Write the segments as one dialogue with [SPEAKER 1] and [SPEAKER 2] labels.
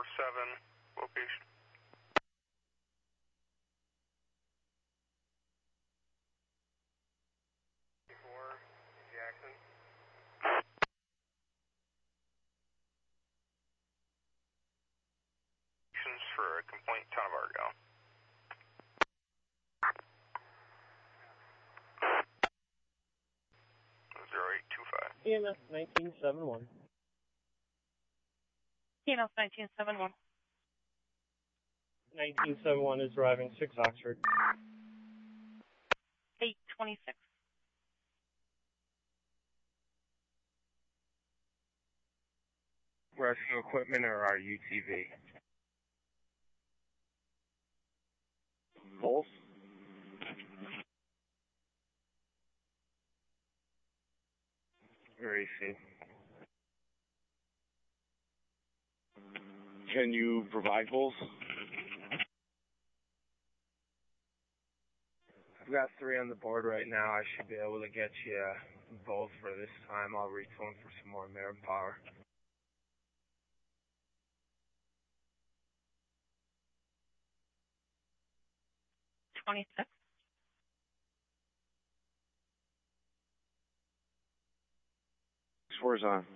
[SPEAKER 1] location. Jackson. For a complaint, Town of Argyle.
[SPEAKER 2] EMS 1971.
[SPEAKER 3] EMS 1971.
[SPEAKER 2] 1971 is driving 6 Oxford.
[SPEAKER 3] 826.
[SPEAKER 4] Rescue equipment or our UTV? Both. Very easy. Can you provide both?
[SPEAKER 2] I've got 3 on the board right now. I should be able to get you both for this time. I'll retone for some more manpower.
[SPEAKER 4] Swears on.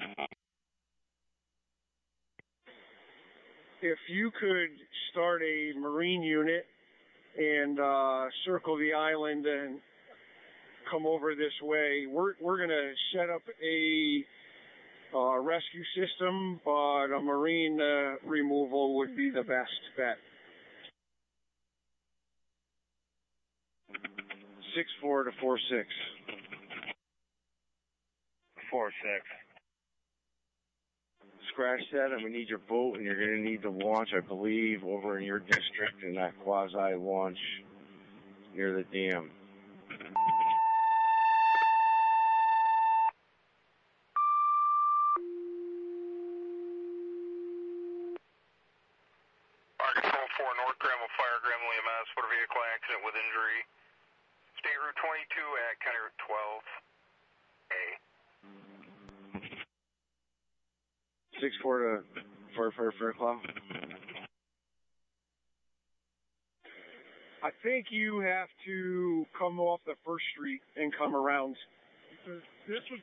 [SPEAKER 4] If you could start a Marine unit and circle the island and come over this way, we're going to set up a rescue system, but a Marine removal would be the best bet. 6-4 to 4-6.
[SPEAKER 1] 4-6.
[SPEAKER 4] Scratch that, and we need your boat, and you're going to need to launch, I believe, over in your district in that quasi-launch near the dam.
[SPEAKER 1] Control 4, North Granville Fire, Granville EMS, motor vehicle accident with injury. State Route 22 at County Route 12A.
[SPEAKER 4] 6-4 to Fairclough. I think you have to come off the first street and come around. This was.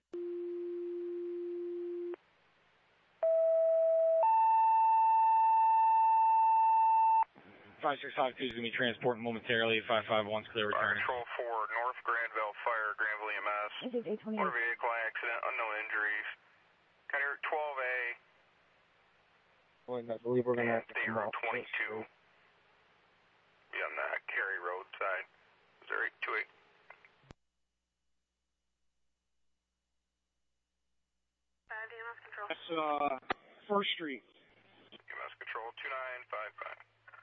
[SPEAKER 5] 5652 is going to be transporting momentarily. 551's clear return.
[SPEAKER 1] Control 4, North Granville Fire, Granville EMS. Motor vehicle accident, unknown injuries. County Route 12A.
[SPEAKER 2] Well, I believe we're going to have to
[SPEAKER 1] State
[SPEAKER 2] come
[SPEAKER 1] Route
[SPEAKER 2] off
[SPEAKER 1] 22.
[SPEAKER 2] this.
[SPEAKER 1] Be on the Cary Road side. 0828.
[SPEAKER 3] EMS control.
[SPEAKER 4] That's First Street.
[SPEAKER 1] EMS control 2955.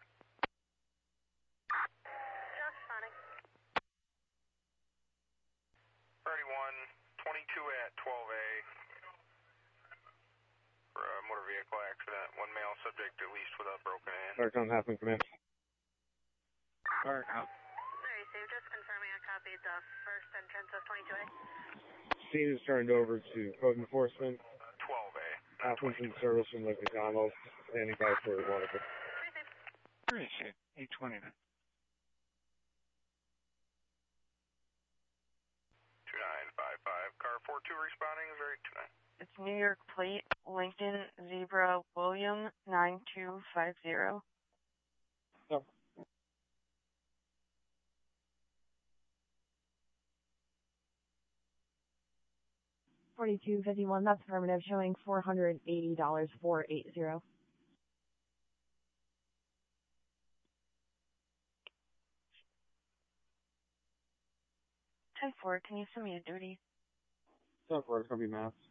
[SPEAKER 3] Just responding.
[SPEAKER 1] 31, 22 at 12A. For a motor vehicle accident, 1 male subject at least without broken hand.
[SPEAKER 2] Aircon happening, come in.
[SPEAKER 3] Very safe. Just confirming a copy the first entrance of 22A.
[SPEAKER 2] Scene is turned over to code enforcement.
[SPEAKER 1] 12A.
[SPEAKER 2] Applicants in service from the McDonald's. Standing by for one of them.
[SPEAKER 3] Very safe.
[SPEAKER 5] Very safe. 820.
[SPEAKER 1] 2955. Car 42 responding is 0829.
[SPEAKER 3] It's New York plate, Lincoln Zebra William 9250.
[SPEAKER 2] No.
[SPEAKER 6] $42.51, that's affirmative, showing $480 480.
[SPEAKER 3] 10-4, can you send me a duty?
[SPEAKER 2] 10-4, it's going to be mass.